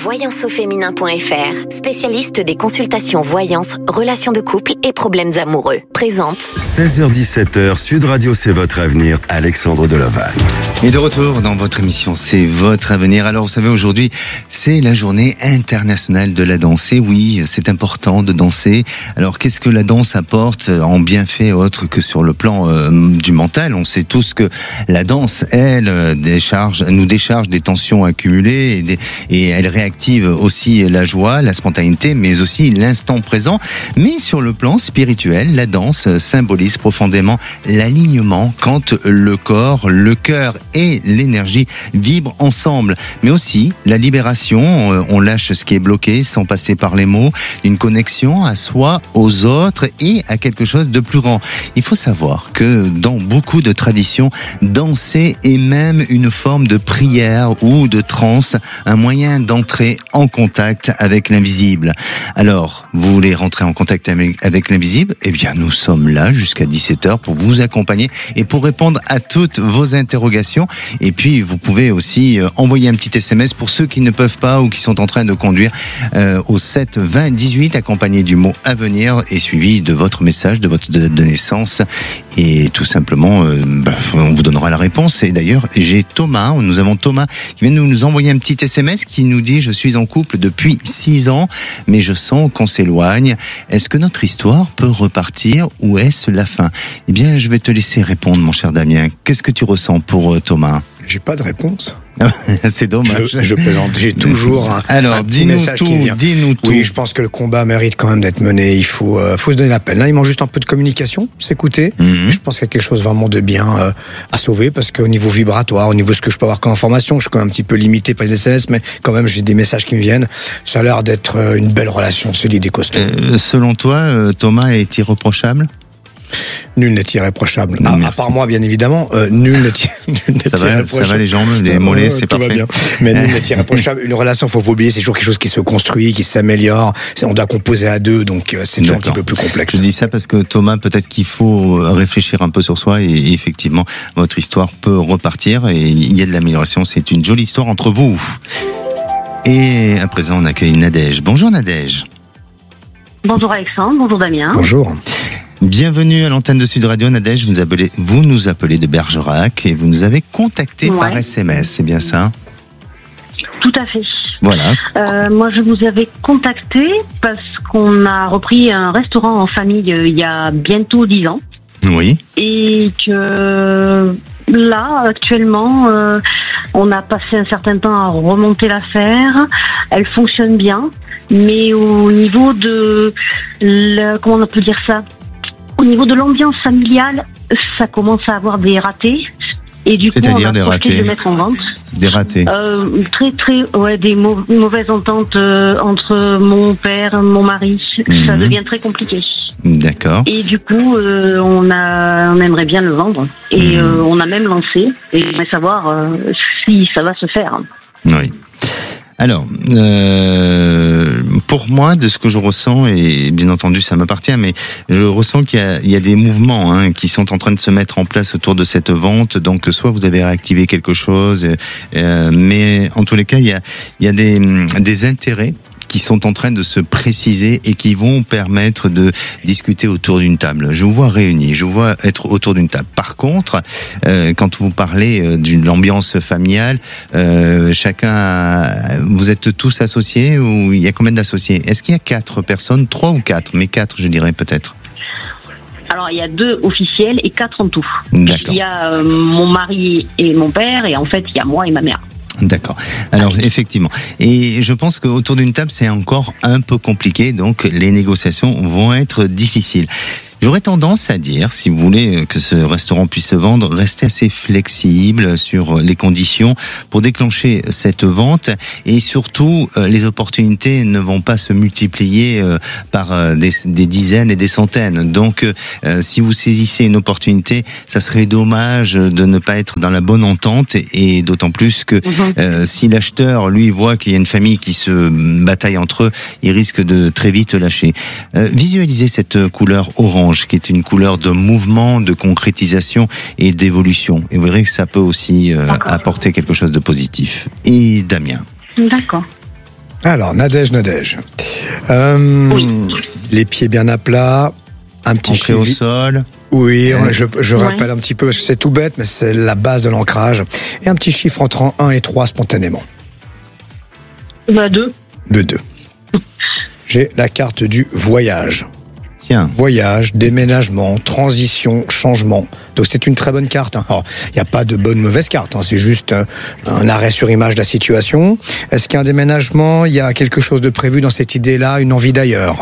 Voyanceauféminin.fr, spécialiste des consultations voyance, relations de couple et problèmes amoureux. Présente 16h-17h, Sud Radio, c'est votre avenir, Alexandre Deloval. Et de retour dans votre émission, c'est votre avenir. Alors vous savez, aujourd'hui, c'est la journée internationale de la danse. Et oui, c'est important de danser. Alors qu'est-ce que la danse apporte en bienfait autre que sur le plan du mental? On sait tous que la danse, elle, nous décharge des tensions accumulées et elle réactive aussi la joie, la spontanéité, mais aussi l'instant présent. Mais sur le plan spirituel, la danse symbolise profondément l'alignement quand le corps, le cœur et l'énergie vibrent ensemble. Mais aussi la libération, on lâche ce qui est bloqué sans passer par les mots, une connexion à soi, aux autres et à quelque chose de plus grand. Il faut savoir que dans beaucoup de traditions, danser est même une forme de prière ou de transe, un moyen d'entrer en contact avec l'invisible. Alors, vous voulez rentrer en contact avec l'invisible? Eh bien, nous sommes là jusqu'à 17h pour vous accompagner et pour répondre à toutes vos interrogations. Et puis, vous pouvez aussi envoyer un petit SMS pour ceux qui ne peuvent pas ou qui sont en train de conduire au 7 20 18, accompagné du mot avenir et suivi de votre message, de votre date de naissance. Et tout simplement, on vous donnera la réponse. Et d'ailleurs, nous avons Thomas qui vient de nous envoyer un petit SMS qui nous dit: je suis en couple depuis 6 ans, mais je sens qu'on s'éloigne. Est-ce que notre histoire peut repartir ou est-ce la fin? Eh bien, je vais te laisser répondre, mon cher Damien. Qu'est-ce que tu ressens pour Thomas? J'ai pas de réponse. C'est dommage. Je plaisante. J'ai toujours un petit message qui vient. Dis-nous tout. Oui, je pense que le combat mérite quand même d'être mené. Il faut se donner la peine. Là, il manque juste un peu de communication, s'écouter. Je pense qu'il y a quelque chose vraiment de bien à sauver, parce qu'au niveau vibratoire, au niveau de ce que je peux avoir comme information, je suis quand même un petit peu limité par les SMS, mais quand même j'ai des messages qui me viennent. Ça a l'air d'être une belle relation, solide et costaud. Selon toi, Thomas est irréprochable? Nul n'est irréprochable. À part moi, bien évidemment, nul n'est irréprochable. Ça va les jambes, les mollets, c'est parfait. Bien. Mais nul n'est irréprochable. Une relation, faut pas oublier, c'est toujours quelque chose qui se construit, qui s'améliore. On doit composer à deux, donc c'est toujours un petit peu plus complexe. Je dis ça parce que Thomas, peut-être qu'il faut réfléchir un peu sur soi et effectivement, votre histoire peut repartir et il y a de l'amélioration. C'est une jolie histoire entre vous. Et à présent, on accueille Nadège. Bonjour Nadège. Bonjour Alexandre, bonjour Damien. Bonjour. Bienvenue à l'antenne de Sud Radio. Nadège, vous nous appelez de Bergerac et vous nous avez contacté par SMS, c'est bien ça? Tout à fait. Voilà. Moi, je vous avais contacté parce qu'on a repris un restaurant en famille il y a bientôt 10 ans. Oui. Et que là, actuellement, on a passé un certain temps à remonter l'affaire. Elle fonctionne bien, mais au niveau de comment on peut dire ça? Au niveau de l'ambiance familiale, ça commence à avoir des ratés. Et du coup, on a profité de mettre en vente. Des ratés. Des mauvaises ententes entre mon père, mon mari. Ça devient très compliqué. D'accord. Et du coup, on aimerait bien le vendre. Et on a même lancé. Et on aimerait savoir si ça va se faire. Oui. Alors, pour moi, de ce que je ressens, et bien entendu ça m'appartient, mais je ressens qu'il y a des mouvements qui sont en train de se mettre en place autour de cette vente. Donc, soit vous avez réactivé quelque chose, mais en tous les cas, il y a des intérêts qui sont en train de se préciser et qui vont permettre de discuter autour d'une table. Je vous vois réunis, je vous vois être autour d'une table. Par contre, quand vous parlez d'une ambiance familiale, vous êtes tous associés ou il y a combien d'associés? Est-ce qu'il y a 4 personnes, 3 ou 4? Mais 4, je dirais peut-être. Alors, il y a 2 officiels et 4 en tout. D'accord. Il y a mon mari et mon père, et en fait, il y a moi et ma mère. D'accord. Alors effectivement, et je pense qu'autour d'une table c'est encore un peu compliqué, donc les négociations vont être difficiles. J'aurais tendance à dire, si vous voulez que ce restaurant puisse se vendre, restez assez flexible sur les conditions pour déclencher cette vente, et surtout les opportunités ne vont pas se multiplier par des dizaines et des centaines. Donc si vous saisissez une opportunité, ça serait dommage de ne pas être dans la bonne entente, et d'autant plus que si l'acheteur lui voit qu'il y a une famille qui se bataille entre eux, il risque de très vite lâcher. Visualisez cette couleur orange qui est une couleur de mouvement, de concrétisation et d'évolution. Et vous verrez que ça peut aussi apporter quelque chose de positif. Et Damien? D'accord. Alors, Nadège. Les pieds bien à plat, un petit ancré au sol. Oui, je rappelle un petit peu, parce que c'est tout bête, mais c'est la base de l'ancrage. Et un petit chiffre entre 1 et 3 spontanément. 2. Le 2. J'ai la carte du voyage. Tiens. Voyage, déménagement, transition, changement. Donc c'est une très bonne carte. Alors, il n'y a pas de bonne mauvaise carte. C'est juste un arrêt sur image de la situation. Est-ce qu'il y a un déménagement? Il y a quelque chose de prévu dans cette idée-là, une envie d'ailleurs?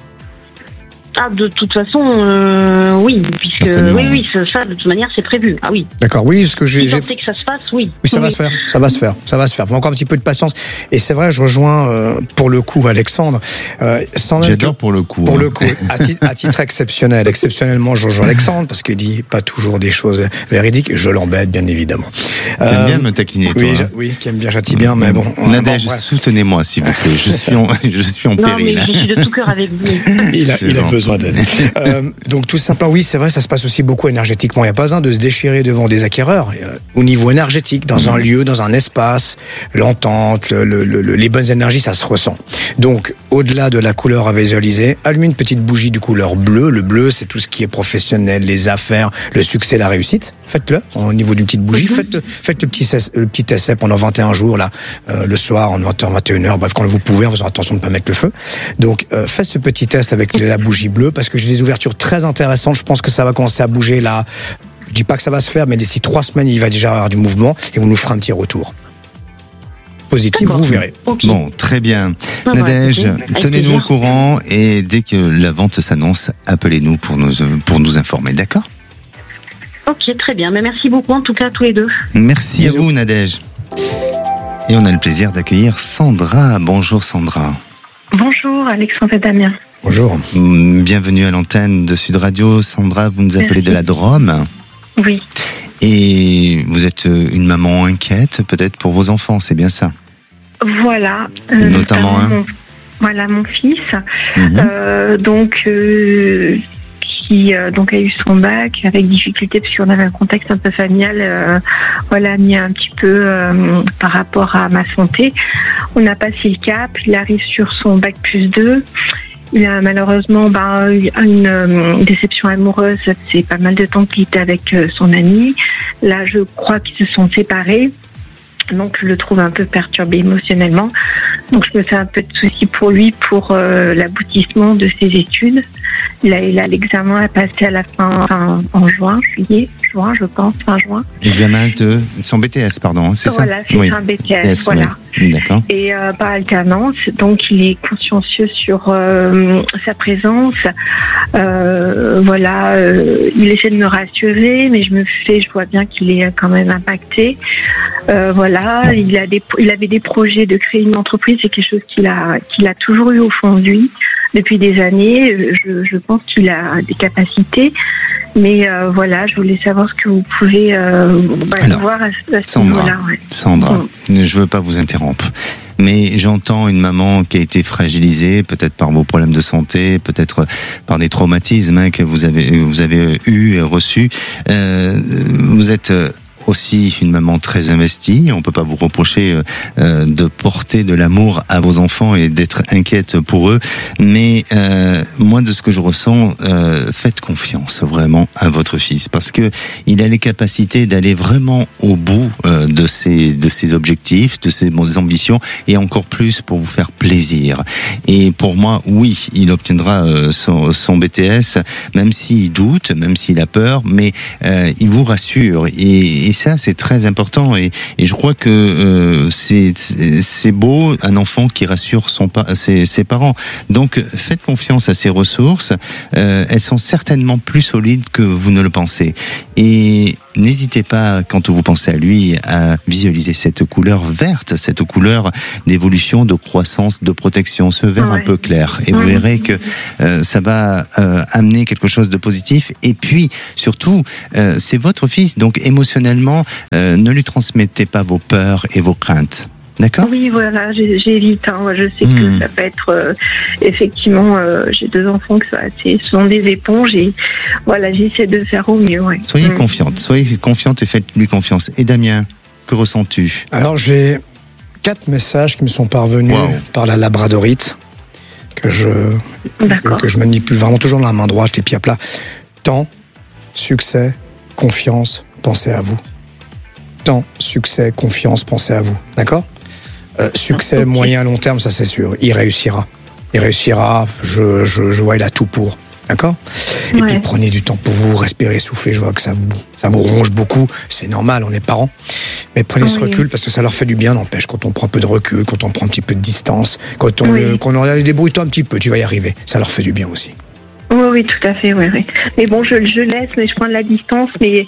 Ah, de toute façon, oui, puisque oui, ça, de toute manière, c'est prévu. Ah oui. D'accord, oui, parce que j'ai. Si tant est que ça se passe, oui. Oui, ça va se faire. Faut encore un petit peu de patience. Et c'est vrai, je rejoins pour le coup Alexandre. J'adore pour le coup. Pour le coup, à titre exceptionnel. Exceptionnellement, je rejoins Alexandre parce qu'il dit pas toujours des choses véridiques. Et je l'embête, bien évidemment. T'aimes bien me taquiner, toi. Oui, qui aime bien, châtie bien, mais bon. Nadège, soutenez-moi, s'il vous plaît. Je suis en péril. Non, mais je suis de tout cœur avec vous. Il a besoin d'aide. Donc tout simplement, oui, c'est vrai, ça se passe aussi beaucoup énergétiquement. Il n'y a pas besoin de se déchirer devant des acquéreurs. Au niveau énergétique, dans un lieu, dans un espace, l'entente, les bonnes énergies, ça se ressent. Donc, au-delà de la couleur à visualiser, allumez une petite bougie de couleur bleue. Le bleu, c'est tout ce qui est professionnel, les affaires, le succès, la réussite. Faites-le au niveau d'une petite bougie. Faites le petit essai pendant 21 jours, là, le soir, en 20h, 21h, bref, quand vous pouvez, en faisant attention de ne pas mettre le feu. Donc, faites ce petit test avec la bougie bleue, parce que j'ai des ouvertures très intéressantes. Je pense que ça va commencer à bouger là. Je dis pas que ça va se faire, mais d'ici 3 semaines, il va déjà y avoir du mouvement et vous nous ferez un petit retour. Positif, vous verrez. Okay. Bon, très bien. Nadège, tenez-nous au courant et dès que la vente s'annonce, appelez-nous pour nous informer, d'accord? Ok, très bien. Mais merci beaucoup en tout cas à tous les deux. Merci à vous, Nadège. Et on a le plaisir d'accueillir Sandra. Bonjour Sandra. Bonjour Alexandre et Damien. Bonjour. Bienvenue à l'antenne de Sud Radio. Sandra, vous nous appelez de la Drôme. Oui. Et vous êtes une maman inquiète peut-être pour vos enfants, c'est bien ça? Voilà. Notamment mon fils. Qui a eu son bac avec difficulté parce qu'on avait un contexte un peu familial, mis un petit peu par rapport à ma santé. On a passé le cap, il arrive sur son bac +2. Il a malheureusement eu une déception amoureuse. C'est pas mal de temps qu'il était avec son ami. Là, je crois qu'ils se sont séparés. Donc, je le trouve un peu perturbé émotionnellement. Donc, je me fais un peu de soucis pour lui, pour l'aboutissement de ses études. Il a l'examen à passer à la fin en juin, je pense, fin juin. Examen de son BTS, pardon, c'est ça? Voilà, c'est un BTS, voilà. Oui. D'accord. Et par alternance, donc il est consciencieux sur sa présence. Il essaie de me rassurer, mais je vois bien qu'il est quand même impacté. Il avait des projets de créer une entreprise, c'est quelque chose qu'il a toujours eu au fond de lui depuis des années. Je pense qu'il a des capacités, mais je voulais savoir ce que vous pouvez voir à ce niveau-là. Ouais. Sandra, je veux pas vous interrompre, mais j'entends une maman qui a été fragilisée, peut-être par vos problèmes de santé, peut-être par des traumatismes que vous avez eu et reçus. Vous êtes aussi une maman très investie. On peut pas vous reprocher de porter de l'amour à vos enfants et d'être inquiète pour eux. Mais moi, de ce que je ressens, faites confiance vraiment à votre fils, parce que il a les capacités d'aller vraiment au bout de ses objectifs, de ses ambitions, et encore plus pour vous faire plaisir. Et pour moi, oui, il obtiendra son BTS, même s'il doute, même s'il a peur, mais il vous rassure. Et ça, c'est très important, et je crois que c'est beau, un enfant qui rassure ses parents. Donc faites confiance à ses ressources, elles sont certainement plus solides que vous ne le pensez. Et n'hésitez pas, quand vous pensez à lui, à visualiser cette couleur verte, cette couleur d'évolution, de croissance, de protection, ce vert un peu clair. Et vous verrez que ça va amener quelque chose de positif. Et puis, surtout, c'est votre fils, donc émotionnellement, ne lui transmettez pas vos peurs et vos craintes. D'accord? Oui, voilà, j'évite. Je sais que ça peut être effectivement. J'ai 2 enfants ce sont des éponges, et j'essaie de faire au mieux. Ouais. Soyez confiante et faites-lui confiance. Et Damien, que ressens-tu? Alors j'ai 4 messages qui me sont parvenus par la labradorite que je manipule vraiment toujours dans la main droite, les pieds à plat. Temps, succès, confiance, pensez à vous. Temps, succès, confiance, pensez à vous. D'accord ? Succès moyen, long terme, ça c'est sûr. Il réussira. Je vois, il a tout pour. D'accord ? Et puis prenez du temps pour vous, respirez, soufflez. Je vois que ça vous ronge beaucoup. C'est normal, on est parents. Mais prenez ce recul parce que ça leur fait du bien, n'empêche. Quand on prend un peu de recul, quand on prend un petit peu de distance, quand on débrouille-toi un petit peu, tu vas y arriver. Ça leur fait du bien aussi. Oui, tout à fait, oui. Mais bon, je laisse, mais je prends de la distance, mais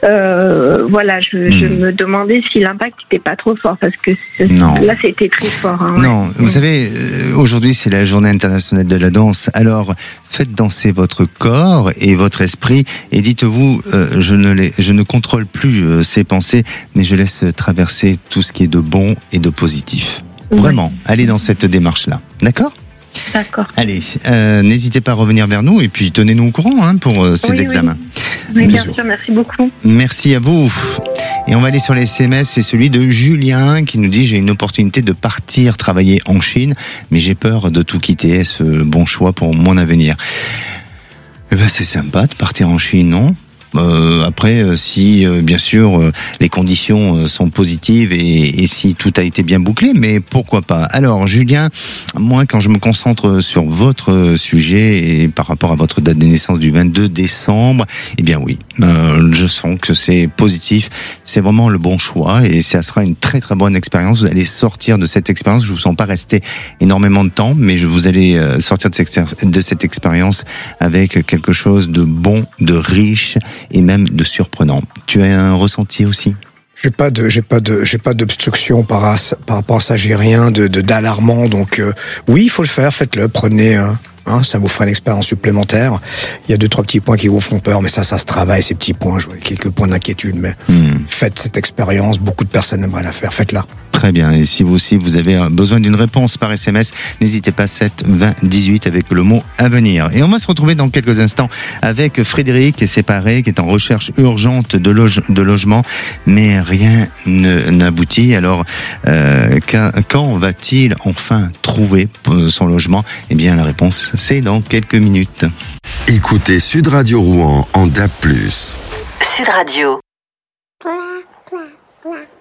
je me demandais si l'impact n'était pas trop fort, parce que là, c'était très fort. Hein, non, vous savez, aujourd'hui, c'est la journée internationale de la danse, alors faites danser votre corps et votre esprit, et dites-vous, je ne contrôle plus ces pensées, mais je laisse traverser tout ce qui est de bon et de positif. Vraiment, allez dans cette démarche-là, d'accord ? D'accord. Allez, n'hésitez pas à revenir vers nous et puis tenez-nous au courant pour ces examens. Oui, bien sûr, merci beaucoup. Merci à vous. Et on va aller sur les SMS, c'est celui de Julien qui nous dit: j'ai une opportunité de partir travailler en Chine, mais j'ai peur de tout quitter. Est-ce le bon choix pour mon avenir? Eh ben, c'est sympa de partir en Chine, non? Après, si bien sûr les conditions sont positives et si tout a été bien bouclé, mais pourquoi pas. Alors Julien, moi quand je me concentre sur votre sujet et par rapport à votre date de naissance du 22 décembre, eh bien oui, je sens que c'est positif, c'est vraiment le bon choix et ça sera une très très bonne expérience. Vous allez sortir de cette expérience, je vous sens pas rester énormément de temps, mais vous allez sortir de cette expérience avec quelque chose de bon, de riche et même de surprenant. Tu as un ressenti aussi? J'ai pas d'obstruction par rapport à ça, j'ai rien d'alarmant, donc oui, il faut le faire, faites-le, prenez ça vous fera une expérience supplémentaire. Il y a 2-3 petits points qui vous font peur, mais ça se travaille, ces petits points, je vois quelques points d'inquiétude, mais faites cette expérience, beaucoup de personnes aimeraient la faire, faites-la. Très bien, et si vous aussi vous avez besoin d'une réponse par SMS, n'hésitez pas, 7 20 18 avec le mot avenir. Et on va se retrouver dans quelques instants avec Frédéric qui est séparé, qui est en recherche urgente de logement, mais rien n'aboutit. Alors quand va-t-il enfin trouver son logement? Eh bien la réponse c'est dans quelques minutes. Écoutez Sud Radio Rouen en DAB+. Sud Radio.